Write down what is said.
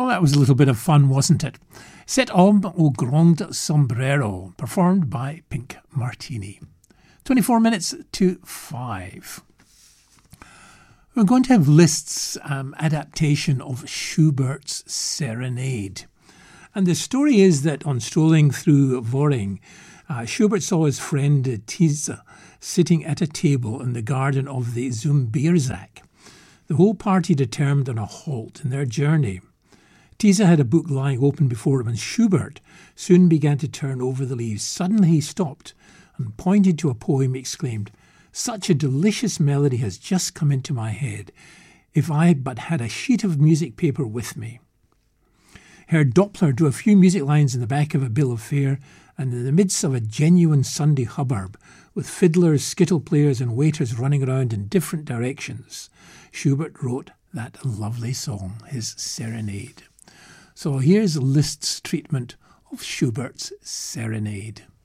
Well, that was a little bit of fun, wasn't it? Cet homme au grand sombrero, performed by Pink Martini. 24 minutes to 5. We're going to have Liszt's adaptation of Schubert's Serenade. And the story is that on strolling through Worring, Schubert saw his friend Tisza sitting at a table in the garden of the Zumbierzak. The whole party determined on a halt in their journey. Tisza had a book lying open before him, and Schubert soon began to turn over the leaves. Suddenly he stopped and pointing to a poem, exclaimed, "Such a delicious melody has just come into my head. If I but had a sheet of music paper with me." Herr Doppler drew a few music lines in the back of a bill of fare, and in the midst of a genuine Sunday hubbub, with fiddlers, skittle players and waiters running around in different directions, Schubert wrote that lovely song, his Serenade. So here's Liszt's treatment of Schubert's Serenade.